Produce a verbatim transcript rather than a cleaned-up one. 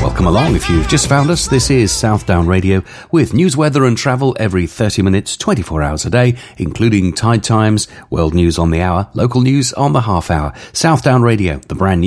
Welcome along if you've just found us. This is Southdown Radio with news, weather and travel every thirty minutes, twenty-four hours a day, including tide times, world news on the hour, local news on the half hour. Southdown Radio, the brand new